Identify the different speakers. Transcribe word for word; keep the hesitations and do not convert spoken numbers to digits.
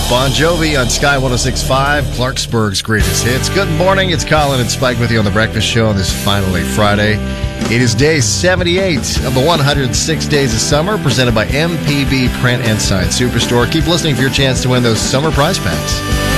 Speaker 1: Bon Jovi on Sky one oh six point five, Clarksburg's greatest hits. Good morning, it's Colin and Spike with you on The Breakfast Show on this finally Friday. It is day seventy-eight of the one hundred six Days of Summer, presented by M P B Print and Sign Superstore. Keep listening for your chance to win those summer prize packs.